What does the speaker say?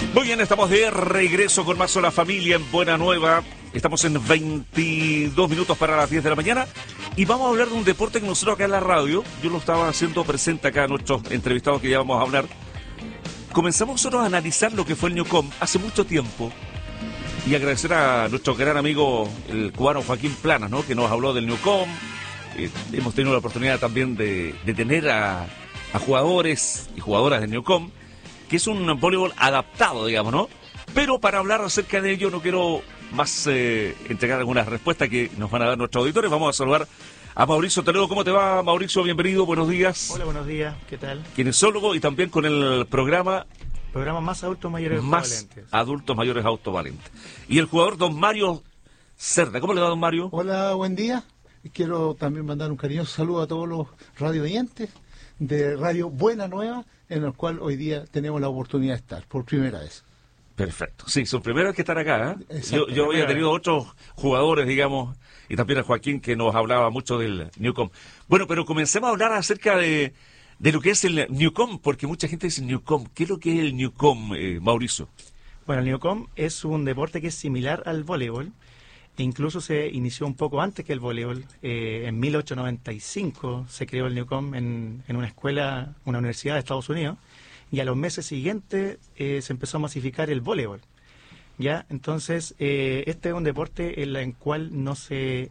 Muy bien, estamos de regreso con más Hola Familia en Buena Nueva. Estamos en 22 minutos para las 10 de la mañana y vamos a hablar de un deporte que nosotros acá en la radio, yo lo estaba haciendo presente acá a nuestros entrevistados que ya vamos a hablar. Comenzamos nosotros a analizar lo que fue el Newcom hace mucho tiempo y agradecer a nuestro gran amigo, el cubano Joaquín Planas, ¿no?, que nos habló del Newcom. Hemos tenido la oportunidad también de tener a jugadores y jugadoras del Newcom, que es un voleibol adaptado, digamos, ¿no? Pero para hablar acerca de ello no quiero más entregar algunas respuestas que nos van a dar nuestros auditores. Vamos a saludar a Mauricio Toledo. ¿Cómo te va, Mauricio? Bienvenido, buenos días. Hola, buenos días, ¿qué tal? Kinesiólogo y también con el programa Más Adultos Mayores Autovalentes. Adultos Mayores Autovalentes. Y el jugador don Mario Cerda. ¿Cómo le va, don Mario? Hola, buen día. Quiero también mandar un cariñoso saludo a todos los radio oyentes de Radio Buena Nueva, en el cual hoy día tenemos la oportunidad de estar por primera vez. Perfecto. Sí, son primeros que estar acá, ¿eh? Yo había tenido otros jugadores, digamos, y también a Joaquín, que nos hablaba mucho del Newcom. Bueno, pero comencemos a hablar acerca de lo que es el Newcom, porque mucha gente dice Newcom. ¿Qué es lo que es el Newcom, Mauricio? Bueno, el Newcom es un deporte que es similar al voleibol. Incluso se inició un poco antes que el voleibol. En 1895 se creó el Newcom en una escuela, una universidad de Estados Unidos, y a los meses siguientes se empezó a masificar el voleibol. ¿Ya? Entonces, este es un deporte en el cual no se